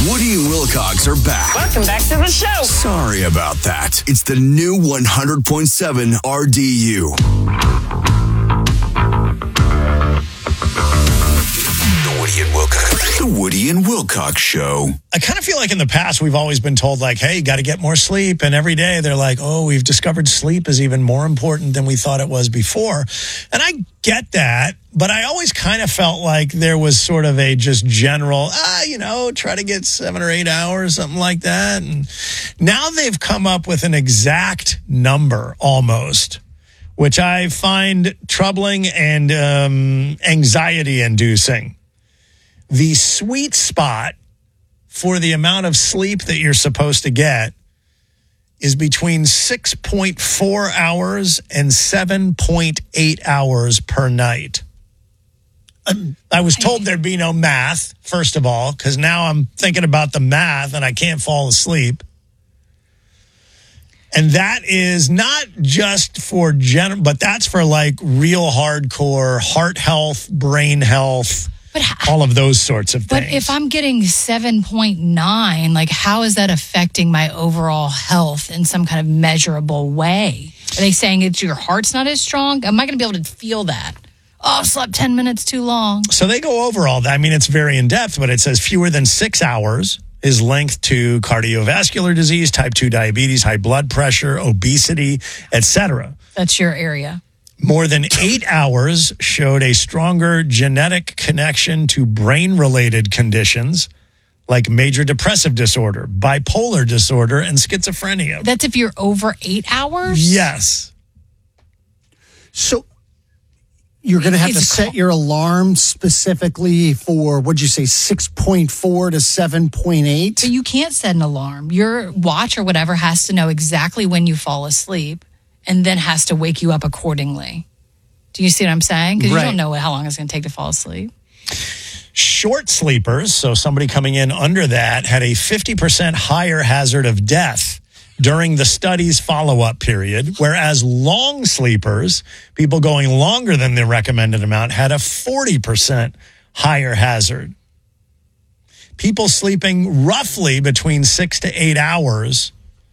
Woody and Wilcox are back. Welcome back to the show. Sorry about that. It's the new 100.7 RDU. The Woody and Wilcox Show. I kind of feel like in the past we've always been told like, hey, you got to get more sleep. And every day they're like, oh, we've discovered sleep is even more important than we thought it was before. And I get that, but I always kind of felt like there was sort of a just general, try to get 7 or 8 hours, something like that. And now they've come up with an exact number almost, which I find troubling and anxiety inducing. The sweet spot for the amount of sleep that you're supposed to get is between 6.4 hours and 7.8 hours per night. I was told there'd be no math, first of all, because now I'm thinking about the math and I can't fall asleep. And that is not just for general, but that's for like real hardcore heart health, brain health, all of those sorts of things. But if I'm getting 7.9, like how is that affecting my overall health in some kind of measurable way? Are they saying it's your heart's not as strong? Am I going to be able to feel that? Oh, I slept 10 minutes too long. So they go over all that. I mean, it's very in-depth, but it says fewer than 6 hours is linked to cardiovascular disease, type 2 diabetes, high blood pressure, obesity, etc. That's your area. More than 8 hours showed a stronger genetic connection to brain-related conditions like major depressive disorder, bipolar disorder, and schizophrenia. That's if you're over 8 hours? Yes. So you're going to have to set your alarm specifically for, what'd you say, 6.4 to 7.8? But you can't set an alarm. Your watch or whatever has to know exactly when you fall asleep and then has to wake you up accordingly. Do you see what I'm saying? Because you don't know how long it's going to take to fall asleep. Short sleepers, so somebody coming in under that, had a 50% higher hazard of death during the study's follow-up period, whereas long sleepers, people going longer than the recommended amount, had a 40% higher hazard. People sleeping roughly between 6 to 8 hours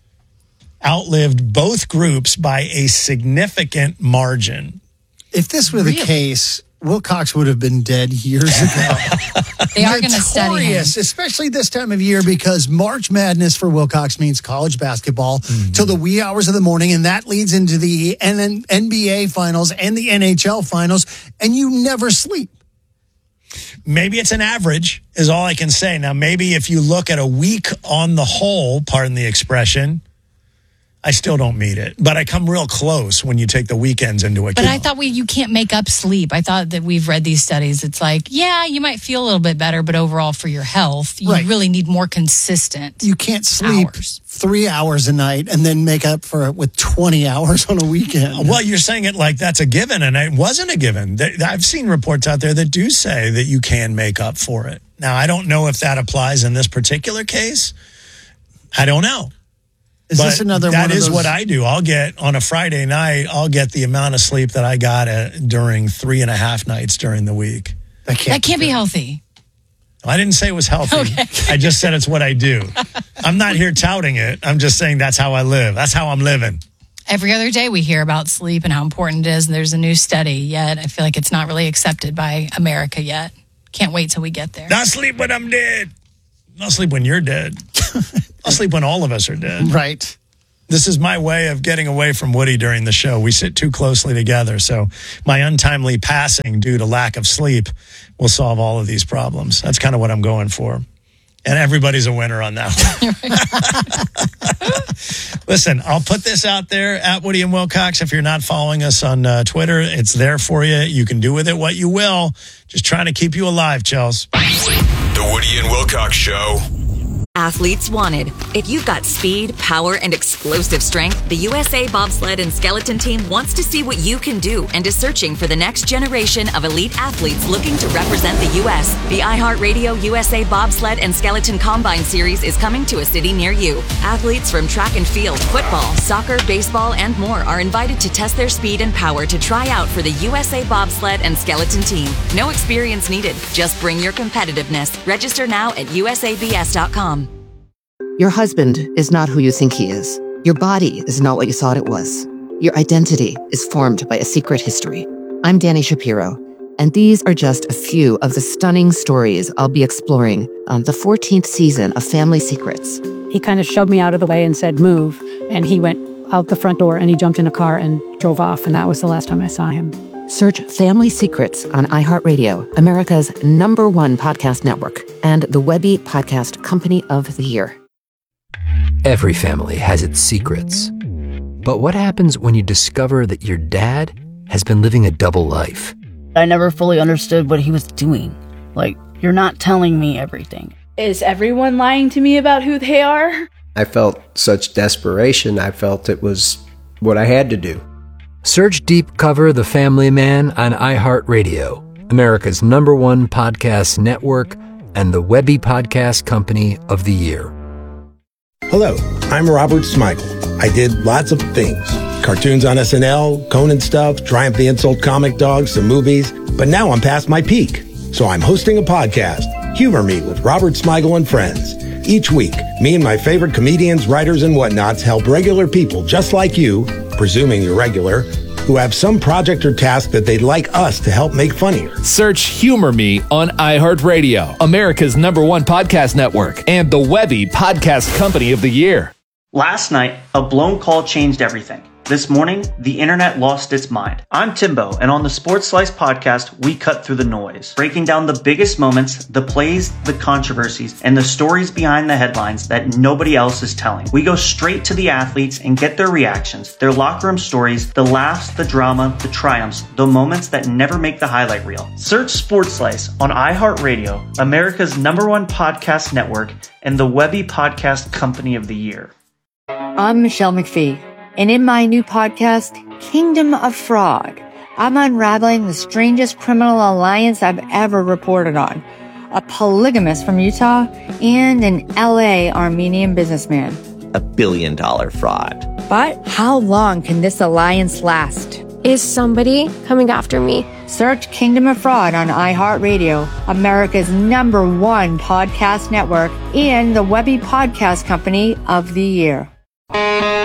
outlived both groups by a significant margin. If this were the case, Wilcox would have been dead years ago. They are going to study him. Especially this time of year, because March Madness for Wilcox means college basketball till the wee hours of the morning, and that leads into the NBA finals and the NHL finals, and you never sleep. Maybe it's an average, is all I can say. Now, maybe if you look at a week on the whole, pardon the expression, I still don't meet it, but I come real close when you take the weekends into account. But I thought you can't make up sleep. I thought that we've read these studies. It's like, yeah, you might feel a little bit better, but overall for your health, you really need more consistent You can't sleep 3 hours a night and then make up for it with 20 hours on a weekend. Well, you're saying it like that's a given, and it wasn't a given. I've seen reports out there that do say that you can make up for it. Now, I don't know if that applies in this particular case. I don't know. Is this another one of That is those? what I do. I'll get, on a Friday night, I'll get the amount of sleep that I got during 3.5 nights during the week. That can't be healthy. I didn't say it was healthy. Okay. I just said it's what I do. I'm not here touting it. I'm just saying that's how I live. That's how I'm living. Every other day we hear about sleep and how important it is, and there's a new study, yet I feel like it's not really accepted by America yet. Can't wait till we get there. Not sleep when I'm dead. Not sleep when you're dead. I'll sleep when all of us are dead. Right. This is my way of getting away from Woody during the show. We sit too closely together, so my untimely passing due to lack of sleep will solve all of these problems. That's kind of what I'm going for. And everybody's a winner on that one. Listen, I'll put this out there at Woody and Wilcox. If you're not following us on Twitter, it's there for you. You can do with it what you will. Just trying to keep you alive, Chels. The Woody and Wilcox Show. Athletes wanted. If you've got speed, power, and explosive strength, the USA Bobsled and Skeleton Team wants to see what you can do and is searching for the next generation of elite athletes looking to represent the U.S. The iHeartRadio USA Bobsled and Skeleton Combine Series is coming to a city near you. Athletes from track and field, football, soccer, baseball, and more are invited to test their speed and power to try out for the USA Bobsled and Skeleton Team. No experience needed. Just bring your competitiveness. Register now at usabs.com. Your husband is not who you think he is. Your body is not what you thought it was. Your identity is formed by a secret history. I'm Danny Shapiro, and these are just a few of the stunning stories I'll be exploring on the 14th season of Family Secrets. He kind of shoved me out of the way and said, move. And he went out the front door and he jumped in a car and drove off. And that was the last time I saw him. Search Family Secrets on iHeartRadio, America's #1 podcast network, and the Webby Podcast Company of the Year. Every family has its secrets. But what happens when you discover that your dad has been living a double life? I never fully understood what he was doing. Like, you're not telling me everything. Is everyone lying to me about who they are? I felt such desperation. I felt it was what I had to do. Search Deep Cover The Family Man on iHeartRadio, America's #1 podcast network, and the Webby Podcast Company of the Year. Hello, I'm Robert Smigel. I did lots of things. Cartoons on SNL, Conan stuff, Triumph the Insult Comic Dogs, some movies. But now I'm past my peak. So I'm hosting a podcast, Humor Me with Robert Smigel and Friends. Each week, me and my favorite comedians, writers, and whatnots help regular people just like you, presuming you're regular, who have some project or task that they'd like us to help make funnier. Search Humor Me on iHeartRadio, America's #1 podcast network, and the Webby Podcast Company of the Year. Last night, a blown call changed everything. This morning, the internet lost its mind. I'm Timbo, and on the Sports Slice podcast, we cut through the noise, breaking down the biggest moments, the plays, the controversies, and the stories behind the headlines that nobody else is telling. We go straight to the athletes and get their reactions, their locker room stories, the laughs, the drama, the triumphs, the moments that never make the highlight reel. Search Sports Slice on iHeartRadio, America's #1 podcast network, and the Webby Podcast Company of the Year. I'm Michelle McPhee. And in my new podcast, Kingdom of Fraud, I'm unraveling the strangest criminal alliance I've ever reported on. A polygamist from Utah and an LA Armenian businessman. $1 billion fraud. But how long can this alliance last? Is somebody coming after me? Search Kingdom of Fraud on iHeartRadio, America's #1 podcast network, and the Webby Podcast Company of the Year.